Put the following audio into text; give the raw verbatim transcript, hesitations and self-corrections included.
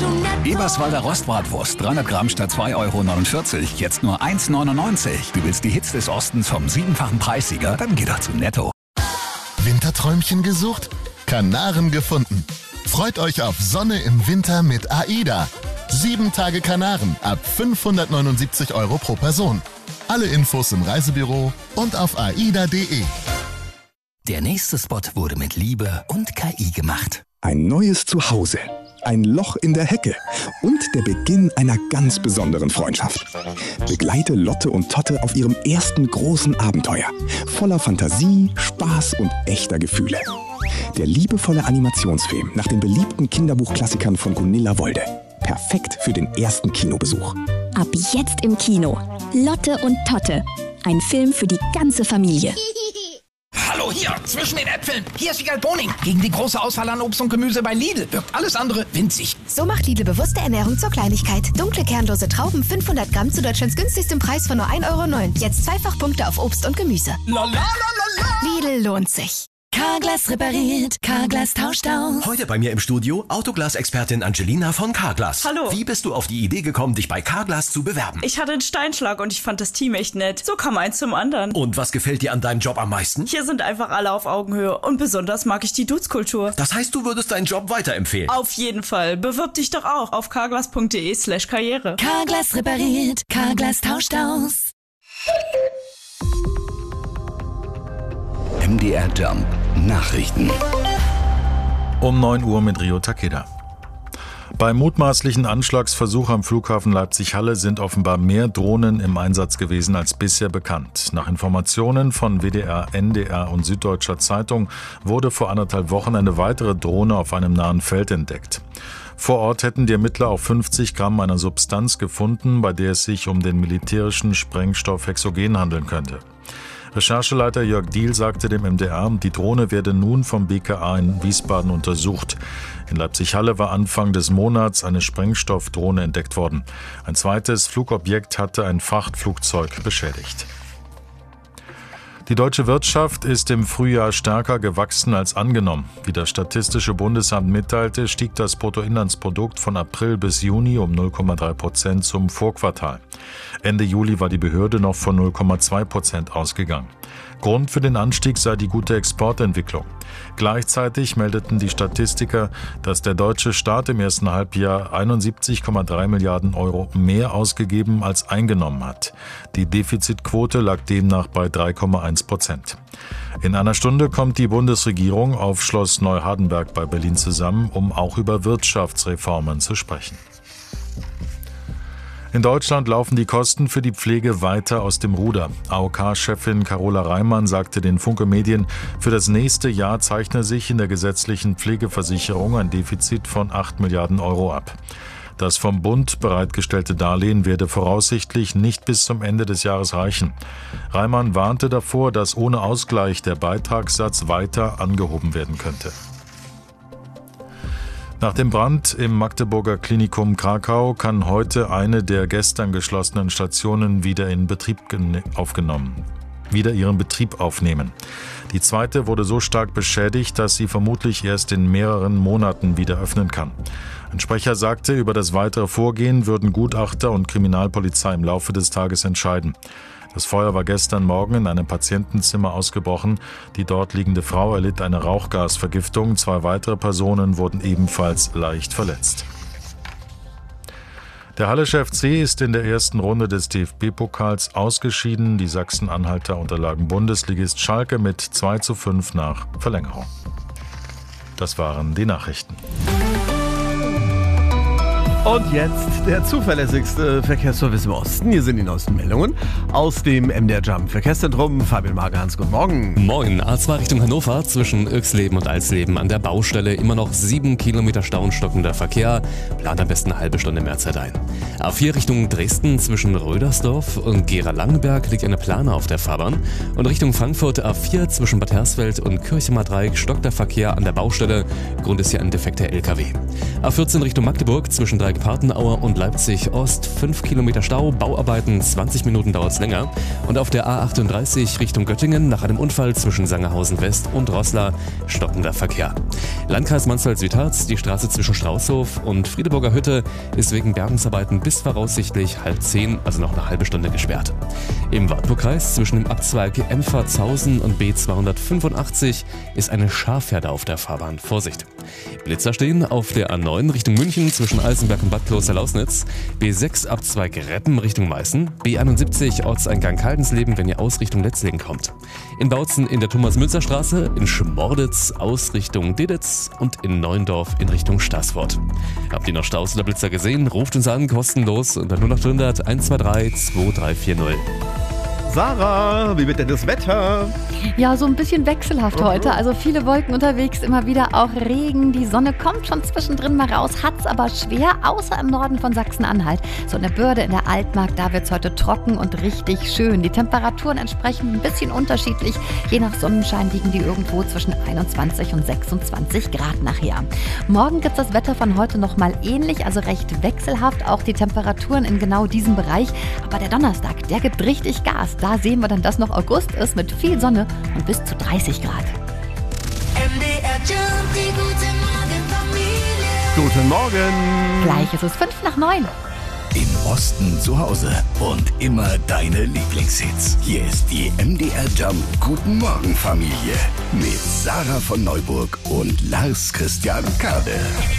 Eberswalder Rostbratwurst, dreihundert Gramm statt zwei Euro neunundvierzig, jetzt nur eins neunundneunzig. Du willst die Hits des Ostens vom siebenfachen Preissieger? Dann geh doch zu Netto. Winterträumchen gesucht? Kanaren gefunden. Freut euch auf Sonne im Winter mit AIDA. Sieben Tage Kanaren ab fünfhundertneunundsiebzig Euro pro Person. Alle Infos im Reisebüro und auf aida punkt de. Der nächste Spot wurde mit Liebe und K I gemacht. Ein neues Zuhause, ein Loch in der Hecke und der Beginn einer ganz besonderen Freundschaft. Begleite Lotte und Totte auf ihrem ersten großen Abenteuer. Voller Fantasie, Spaß und echter Gefühle. Der liebevolle Animationsfilm nach den beliebten Kinderbuchklassikern von Gunilla Wolde. Perfekt für den ersten Kinobesuch. Ab jetzt im Kino. Lotte und Totte. Ein Film für die ganze Familie. Hallo, hier, zwischen den Äpfeln. Hier ist Wiegald Boning. Gegen die große Auswahl an Obst und Gemüse bei Lidl wirkt alles andere winzig. So macht Lidl bewusste Ernährung zur Kleinigkeit. Dunkle, kernlose Trauben, fünfhundert Gramm zu Deutschlands günstigstem Preis von nur ein Euro neun. Jetzt zweifach Punkte auf Obst und Gemüse. La, la, la, la, la. Lidl lohnt sich. Carglass repariert, Carglass tauscht aus. Heute bei mir im Studio Autoglas-Expertin Angelina von Carglass. Hallo. Wie bist du auf die Idee gekommen, dich bei Carglass zu bewerben? Ich hatte einen Steinschlag und ich fand das Team echt nett. So kam eins zum anderen. Und was gefällt dir an deinem Job am meisten? Hier sind einfach alle auf Augenhöhe und besonders mag ich die Dutzkultur. Das heißt, du würdest deinen Job weiterempfehlen? Auf jeden Fall. Bewirb dich doch auch auf carglass punkt de slash karriere. Carglass repariert, Carglass tauscht aus. M D R Jump Nachrichten. Um neun Uhr mit Rio Takeda. Beim mutmaßlichen Anschlagsversuch am Flughafen Leipzig-Halle sind offenbar mehr Drohnen im Einsatz gewesen als bisher bekannt. Nach Informationen von W D R, N D R und Süddeutscher Zeitung wurde vor anderthalb Wochen eine weitere Drohne auf einem nahen Feld entdeckt. Vor Ort hätten die Ermittler auch fünfzig Gramm einer Substanz gefunden, bei der es sich um den militärischen Sprengstoff Hexogen handeln könnte. Rechercheleiter Jörg Diehl sagte dem M D R, die Drohne werde nun vom B K A in Wiesbaden untersucht. In Leipzig-Halle war Anfang des Monats eine Sprengstoffdrohne entdeckt worden. Ein zweites Flugobjekt hatte ein Frachtflugzeug beschädigt. Die deutsche Wirtschaft ist im Frühjahr stärker gewachsen als angenommen. Wie das Statistische Bundesamt mitteilte, stieg das Bruttoinlandsprodukt von April bis Juni um null Komma drei Prozent zum Vorquartal. Ende Juli war die Behörde noch von null Komma zwei Prozent ausgegangen. Grund für den Anstieg sei die gute Exportentwicklung. Gleichzeitig meldeten die Statistiker, dass der deutsche Staat im ersten Halbjahr einundsiebzig Komma drei Milliarden Euro mehr ausgegeben als eingenommen hat. Die Defizitquote lag demnach bei drei Komma eins Prozent. In einer Stunde kommt die Bundesregierung auf Schloss Neuhardenberg bei Berlin zusammen, um auch über Wirtschaftsreformen zu sprechen. In Deutschland laufen die Kosten für die Pflege weiter aus dem Ruder. A O K-Chefin Carola Reimann sagte den Funke Medien, für das nächste Jahr zeichne sich in der gesetzlichen Pflegeversicherung ein Defizit von acht Milliarden Euro ab. Das vom Bund bereitgestellte Darlehen werde voraussichtlich nicht bis zum Ende des Jahres reichen. Reimann warnte davor, dass ohne Ausgleich der Beitragssatz weiter angehoben werden könnte. Nach dem Brand im Magdeburger Klinikum Krakau kann heute eine der gestern geschlossenen Stationen wieder in Betrieb aufgenommen, wieder ihren Betrieb aufnehmen. Die zweite wurde so stark beschädigt, dass sie vermutlich erst in mehreren Monaten wieder öffnen kann. Ein Sprecher sagte, über das weitere Vorgehen würden Gutachter und Kriminalpolizei im Laufe des Tages entscheiden. Das Feuer war gestern Morgen in einem Patientenzimmer ausgebrochen. Die dort liegende Frau erlitt eine Rauchgasvergiftung. Zwei weitere Personen wurden ebenfalls leicht verletzt. Der Hallische F C ist in der ersten Runde des D F B-Pokals ausgeschieden. Die Sachsen-Anhalter unterlagen Bundesligist Schalke mit zwei zu fünf nach Verlängerung. Das waren die Nachrichten. Und jetzt der zuverlässigste Verkehrsservice im Osten. Hier sind die neuesten Meldungen aus dem M D R Jump Verkehrszentrum. Fabian Magerhans, guten Morgen. Morgen, A zwei Richtung Hannover, zwischen Irxleben und Alsleben an der Baustelle immer noch sieben Kilometer Stau und stockender Verkehr. Plant am besten eine halbe Stunde mehr Zeit ein. A vier Richtung Dresden, zwischen Rödersdorf und Gera-Langenberg liegt eine Plane auf der Fahrbahn. Und Richtung Frankfurt A vier zwischen Bad Hersfeld und Kirchemer Dreieck stockt der Verkehr an der Baustelle. Grund ist hier ein defekter L K W. A vierzehn Richtung Magdeburg, zwischen drei Braunschweig-Partenaue und Leipzig-Ost fünf Kilometer Stau, Bauarbeiten zwanzig Minuten dauert es länger. Und auf der A achtunddreißig Richtung Göttingen nach einem Unfall zwischen Sangerhausen-West und Roßla stockender Verkehr. Landkreis Mansfeld-Südharz, die Straße zwischen Straußhof und Friedeburger Hütte ist wegen Bergungsarbeiten bis voraussichtlich halb zehn, also noch eine halbe Stunde gesperrt. Im Wartburgkreis zwischen dem Abzweig Empfahrzhausen und B zweihundertfünfundachtzig ist eine Schafherde auf der Fahrbahn. Vorsicht! Blitzer stehen auf der A neun Richtung München zwischen Eisenberg und Bad Kloster-Lausnitz, B sechs Abzweig Reppen Richtung Meißen, B einundsiebzig Ortseingang Kaldensleben, wenn ihr aus Richtung Letzlingen kommt. In Bautzen in der Thomas-Münzer-Straße, in Schmorditz aus Richtung Deditz und in Neuendorf in Richtung Staßfurt. Habt ihr noch Staus oder Blitzer gesehen? Ruft uns an, kostenlos unter null acht hundert eins zwei drei zwei drei vier null. Sarah, wie wird denn das Wetter? Ja, so ein bisschen wechselhaft Mhm. heute. Also viele Wolken unterwegs, immer wieder auch Regen. Die Sonne kommt schon zwischendrin mal raus, hat's aber schwer, außer im Norden von Sachsen-Anhalt. So in der Börde, in der Altmark, da wird's heute trocken und richtig schön. Die Temperaturen entsprechend ein bisschen unterschiedlich. Je nach Sonnenschein liegen die irgendwo zwischen einundzwanzig und sechsundzwanzig Grad nachher. Morgen gibt's das Wetter von heute nochmal ähnlich, also recht wechselhaft. Auch die Temperaturen in genau diesem Bereich. Aber der Donnerstag, der gibt richtig Gas. Da sehen wir dann, dass noch August ist mit viel Sonne und bis zu dreißig Grad. M D R Jump, die gute Morgenfamilie. Guten Morgen. Gleich ist es fünf nach neun. Im Osten zu Hause und immer deine Lieblingshits. Hier ist die M D R Jump Guten Morgen Familie mit Sarah von Neuburg und Lars Christian Kade.